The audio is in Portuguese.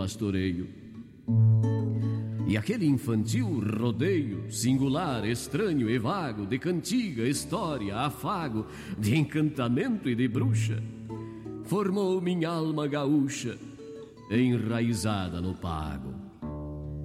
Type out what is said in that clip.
pastoreio. E aquele infantil rodeio, singular, estranho e vago, de cantiga, história, afago, de encantamento e de bruxa, formou minha alma gaúcha, enraizada no pago.